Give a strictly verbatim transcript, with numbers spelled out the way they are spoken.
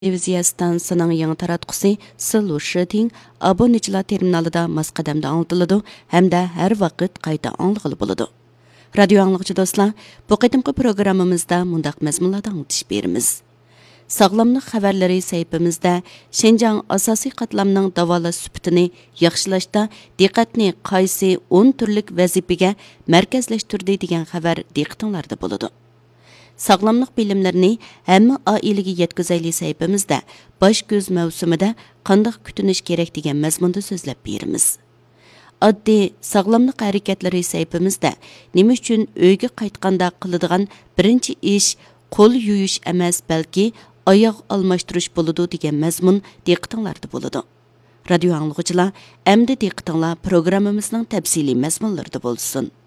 Televiziya stansiyasining yangi taratqusi Silu Shiting obunachilar terminalida masqadamda anglitıladi hamda har vaqt qayta anglag'ili bo'ladi. Radio anglag'chi do'stlar, bu qitimqi programmamizda mundaq mazmunlarda anglitish beramiz. Sog'lomlik xabarlari saytimizda Şinjan asosiy qatlamning davolash sifatini yaxshilashda diqqatni qaysi o'n turlik vazifaga markazlashtirdi degan xabar diqqatinglarda bo'ladi. Sağlamlıq bilimlerini hamma oilaga yetkazayli sayfimizda bosh ko'z mavsumida qanday kutinish kerak degan mazmunda so'zlab beramiz. Oddiy sağlamlıq harakatlari sayfimizda nima uchun uyga qaytganda qiladigan birinchi ish qo'l yuyish emas, balki oyoq almashtirish bo'ladi degan mazmun diqqatinglarda bo'ladi. Radio anglag'uchilar, endi diqqatinglar programmamizning tafsiliy mazmunlarida bo'lsin.